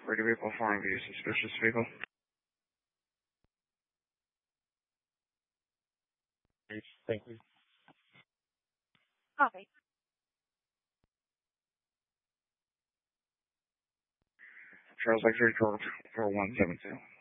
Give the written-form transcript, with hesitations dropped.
Radio vehicle foreign view, suspicious vehicle. Thank you. Copy. Charles X-ray 4172.